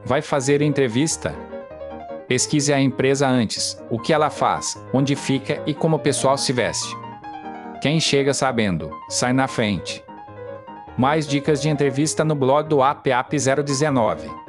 Vai fazer entrevista? Pesquise a empresa antes, o que ela faz, onde fica e como o pessoal se veste. Quem chega sabendo, sai na frente. Mais dicas de entrevista no blog do APAP 019.